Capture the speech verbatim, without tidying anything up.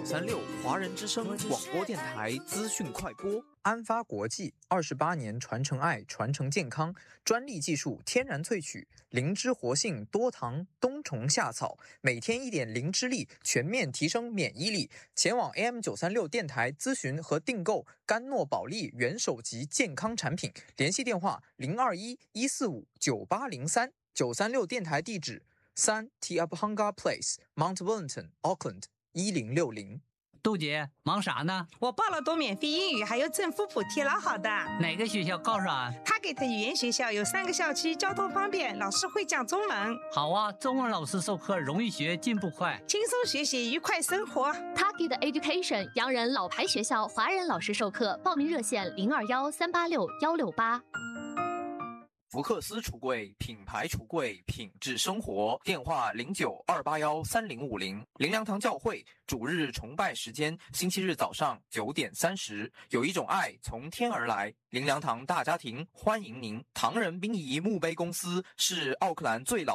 三六华人之声广播电台资讯快播。 安发国际二十八年传承爱，传承健康，专利技术天然萃取，灵芝活性多糖冬虫夏草，每天一点灵芝力，全面提升免疫力。前往 A M 九三六电台咨询和订购甘诺宝利元首级健康产品，联系电话零二一一四五九八零三。九三六电台地址三 Te Apahanga Place Mount Wellington Auckland 一零六零。 杜姐忙啥呢？ 我报了读免费英语，还有政府补贴，老好的。 哪个学校告诉俺？ 他给的语言学校有三个校区，交通方便，老师会讲中文。 好啊，中文老师授课容易学，进步快， 轻松学习，愉快生活。 Target Education 洋人老牌学校，华人老师授课，报名热线零二幺三八六幺六八。 福克斯橱柜，品牌橱柜，品质生活。电话零九二八幺三零五零。灵粮堂教会主日崇拜时间：星期日早上九点三十。有一种爱从天而来，灵粮堂大家庭欢迎您。唐人殡仪墓碑公司是奥克兰最老